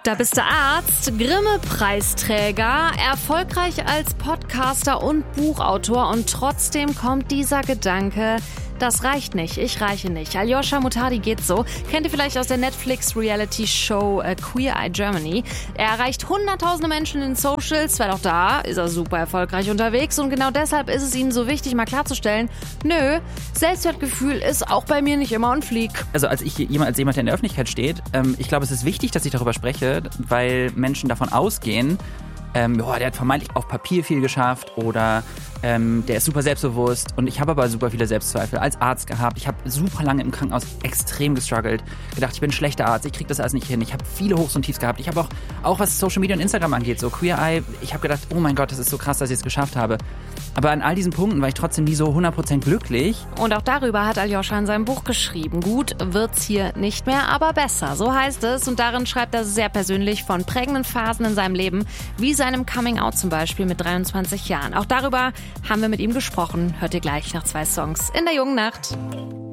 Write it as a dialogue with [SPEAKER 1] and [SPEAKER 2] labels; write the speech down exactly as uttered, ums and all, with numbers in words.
[SPEAKER 1] Da bist du Arzt, Grimme-Preisträger, erfolgreich als Podcaster und Buchautor und trotzdem kommt dieser Gedanke, das reicht nicht, ich reiche nicht. Aljoscha Muhtadi geht so. Kennt ihr vielleicht aus der Netflix-Reality-Show äh, Queer Eye Germany. Er erreicht hunderttausende Menschen in Socials, weil auch da ist er super erfolgreich unterwegs und genau deshalb ist es ihnen so wichtig, mal klarzustellen, nö, Selbstwertgefühl ist auch bei mir nicht immer on fleek.
[SPEAKER 2] Also als ich jemand, als jemand, der in der Öffentlichkeit steht, ähm, ich glaube, es ist wichtig, dass ich darüber spreche, weil Menschen davon ausgehen, Ähm, boah, der hat vermeintlich auf Papier viel geschafft oder ähm, der ist super selbstbewusst und ich habe aber super viele Selbstzweifel als Arzt gehabt. Ich habe super lange im Krankenhaus extrem gestruggelt, gedacht, ich bin ein schlechter Arzt, ich krieg das alles nicht hin. Ich habe viele Hochs und Tiefs gehabt. Ich habe auch, auch was Social Media und Instagram angeht, so Queer Eye, ich habe gedacht, oh mein Gott, das ist so krass, dass ich es geschafft habe. Aber an all diesen Punkten war ich trotzdem nie so hundert Prozent glücklich.
[SPEAKER 1] Und auch darüber hat Aljoscha in seinem Buch geschrieben. Gut wird's hier nicht mehr, aber besser. So heißt es. Und darin schreibt er sehr persönlich von prägenden Phasen in seinem Leben, wie seinem Coming-out zum Beispiel mit dreiundzwanzig Jahren. Auch darüber haben wir mit ihm gesprochen. Hört ihr gleich nach zwei Songs in der jungen Nacht.